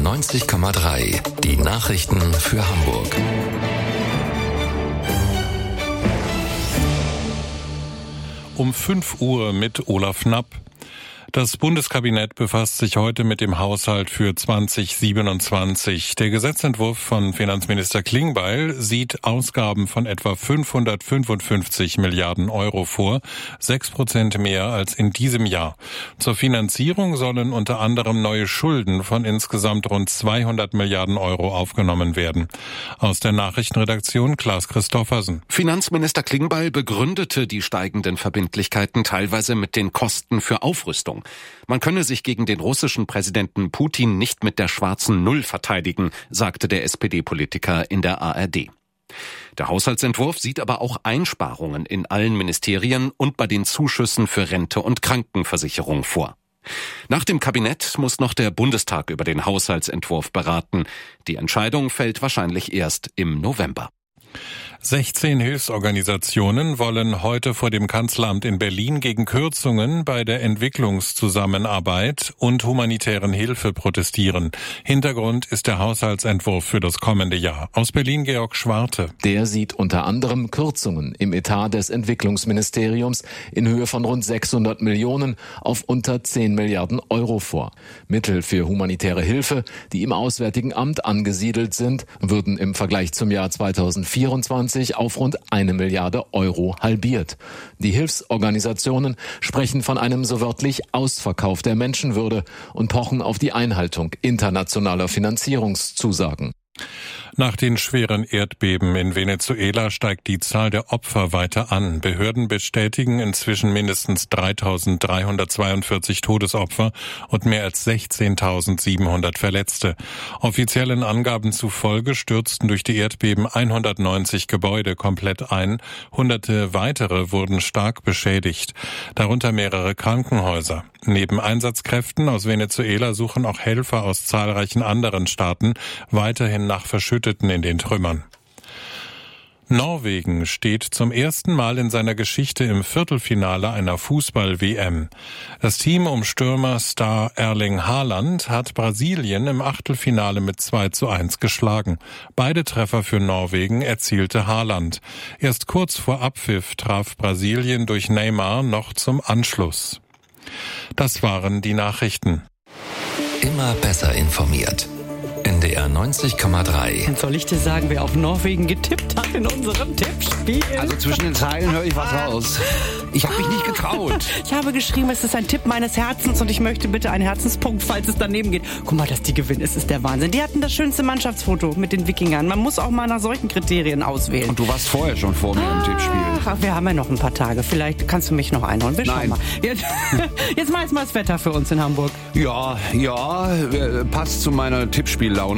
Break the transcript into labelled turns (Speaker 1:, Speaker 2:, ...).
Speaker 1: 90,3. Die Nachrichten für Hamburg.
Speaker 2: Um 5 Uhr mit Olaf Knapp. Das Bundeskabinett befasst sich heute mit dem Haushalt für 2027. Der Gesetzentwurf von Finanzminister Klingbeil sieht Ausgaben von etwa 555 Milliarden Euro vor, 6% mehr als in diesem Jahr. Zur Finanzierung sollen unter anderem neue Schulden von insgesamt rund 200 Milliarden Euro aufgenommen werden. Aus der Nachrichtenredaktion Klaas Christoffersen.
Speaker 3: Finanzminister Klingbeil begründete die steigenden Verbindlichkeiten teilweise mit den Kosten für Aufrüstung. Man könne sich gegen den russischen Präsidenten Putin nicht mit der schwarzen Null verteidigen, sagte der SPD-Politiker in der ARD. Der Haushaltsentwurf sieht aber auch Einsparungen in allen Ministerien und bei den Zuschüssen für Rente und Krankenversicherung vor. Nach dem Kabinett muss noch der Bundestag über den Haushaltsentwurf beraten. Die Entscheidung fällt wahrscheinlich erst im November.
Speaker 2: 16 Hilfsorganisationen wollen heute vor dem Kanzleramt in Berlin gegen Kürzungen bei der Entwicklungszusammenarbeit und humanitären Hilfe protestieren. Hintergrund ist der Haushaltsentwurf für das kommende Jahr. Aus Berlin Georg Schwarte.
Speaker 4: Der sieht unter anderem Kürzungen im Etat des Entwicklungsministeriums in Höhe von rund 600 Millionen auf unter 10 Milliarden Euro vor. Mittel für humanitäre Hilfe, die im Auswärtigen Amt angesiedelt sind, würden im Vergleich zum Jahr 2024 auf rund 1 Milliarde Euro halbiert. Die Hilfsorganisationen sprechen von einem so wörtlich Ausverkauf der Menschenwürde und pochen auf die Einhaltung internationaler Finanzierungszusagen.
Speaker 2: Nach den schweren Erdbeben in Venezuela steigt die Zahl der Opfer weiter an. Behörden bestätigen inzwischen mindestens 3.342 Todesopfer und mehr als 16.700 Verletzte. Offiziellen Angaben zufolge stürzten durch die Erdbeben 190 Gebäude komplett ein. Hunderte weitere wurden stark beschädigt, darunter mehrere Krankenhäuser. Neben Einsatzkräften aus Venezuela suchen auch Helfer aus zahlreichen anderen Staaten weiterhin nach Verschütteten in den Trümmern. Norwegen steht zum ersten Mal in seiner Geschichte im Viertelfinale einer Fußball-WM. Das Team um Stürmerstar Erling Haaland hat Brasilien im Achtelfinale mit 2:1 geschlagen. Beide Treffer für Norwegen erzielte Haaland. Erst kurz vor Abpfiff traf Brasilien durch Neymar noch zum Anschluss. Das waren die Nachrichten.
Speaker 1: Immer besser informiert. NDR 90,3.
Speaker 5: Und soll ich dir sagen, wer auf Norwegen getippt hat in unserem Tippspiel?
Speaker 6: Also zwischen den Zeilen höre ich was raus. Ich habe mich nicht getraut.
Speaker 5: Ich habe geschrieben, es ist ein Tipp meines Herzens und ich möchte bitte einen Herzenspunkt, falls es daneben geht. Guck mal, dass die gewinnen, es ist der Wahnsinn. Die hatten das schönste Mannschaftsfoto mit den Wikingern. Man muss auch mal nach solchen Kriterien auswählen.
Speaker 6: Und du warst vorher schon vor mir im Tippspiel.
Speaker 5: Ach, wir haben ja noch ein paar Tage. Vielleicht kannst du mich noch einholen. Wir schauen mal. Jetzt mal das Wetter für uns in Hamburg.
Speaker 6: Ja, passt zu meiner Tippspiellaune